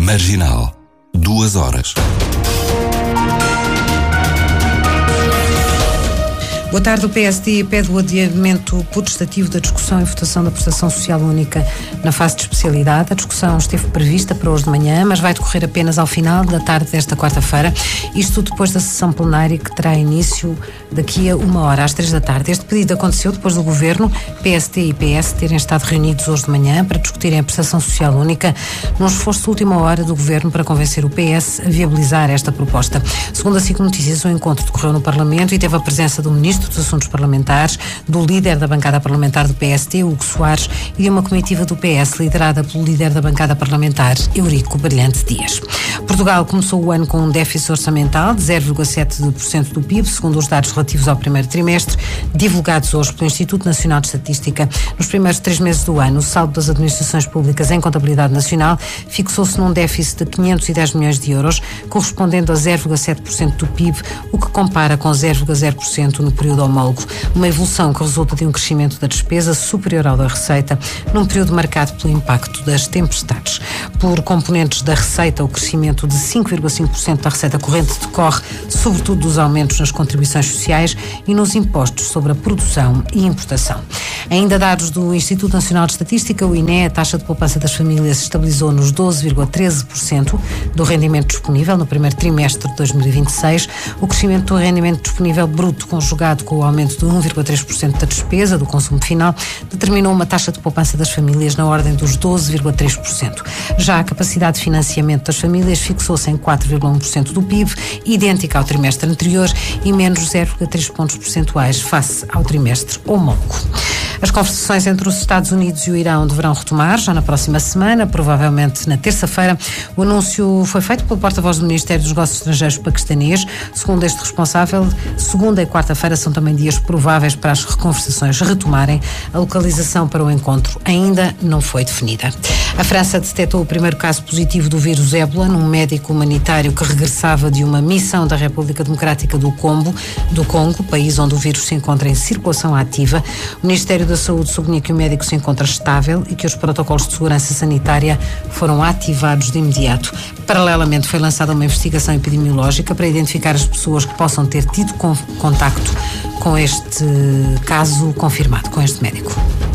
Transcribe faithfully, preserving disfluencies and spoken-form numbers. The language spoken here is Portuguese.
Marginal. Duas horas. Boa tarde. O P S D pede o adiamento potestativo da discussão e votação da prestação social única na fase de especialidade. A discussão esteve prevista para hoje de manhã, mas vai decorrer apenas ao final da tarde desta quarta-feira. Isto depois da sessão plenária que terá início daqui a uma hora, às três da tarde. Este pedido aconteceu depois do Governo, P S D e P S terem estado reunidos hoje de manhã para discutirem a prestação social única, num esforço de última hora do Governo para convencer o P S a viabilizar esta proposta. Segundo a SIC Notícias, o encontro decorreu no Parlamento e teve a presença do Ministro dos Assuntos Parlamentares, do líder da bancada parlamentar do P S D, Hugo Soares, e de uma comitiva do P S liderada pelo líder da bancada parlamentar, Eurico Brilhante Dias. Portugal começou o ano com um déficit orçamental de zero vírgula sete por cento do P I B, segundo os dados relativos ao primeiro trimestre, divulgados hoje pelo Instituto Nacional de Estatística. Nos primeiros três meses do ano, o saldo das administrações públicas em contabilidade nacional fixou-se num déficit de quinhentos e dez milhões de euros, correspondendo a zero vírgula sete por cento do P I B, o que compara com zero vírgula zero por cento no período homólogo. Uma evolução que resulta de um crescimento da despesa superior ao da receita, num período marcado pelo impacto das tempestades. Por componentes da receita, o crescimento de cinco vírgula cinco por cento da receita corrente decorre, sobretudo, dos aumentos nas contribuições sociais e nos impostos sobre a produção e importação. Ainda dados do Instituto Nacional de Estatística, o I N E, a taxa de poupança das famílias estabilizou nos doze vírgula treze por cento do rendimento disponível no primeiro trimestre de dois mil e vinte e seis. O crescimento do rendimento disponível bruto, conjugado com o aumento de um vírgula três por cento da despesa do consumo final, determinou uma taxa de poupança das famílias na ordem dos doze vírgula três por cento. Já a capacidade de financiamento das famílias fixou-se em quatro vírgula um por cento do P I B, idêntica ao trimestre anterior e menos zero vírgula três pontos percentuais face ao trimestre homólogo. As conversações entre os Estados Unidos e o Irão deverão retomar já na próxima semana, provavelmente na terça-feira. O anúncio foi feito pelo porta-voz do Ministério dos Negócios Estrangeiros paquistanês. Segundo este responsável, segunda e quarta-feira são também dias prováveis para as conversações retomarem. A localização para o encontro ainda não foi definida. A França detectou o primeiro caso positivo do vírus ébola num médico humanitário que regressava de uma missão da República Democrática do Congo, do Congo, país onde o vírus se encontra em circulação ativa. O Ministério da Saúde sublinha que o médico se encontra estável e que os protocolos de segurança sanitária foram ativados de imediato. Paralelamente, foi lançada uma investigação epidemiológica para identificar as pessoas que possam ter tido contacto com este caso confirmado, com este médico.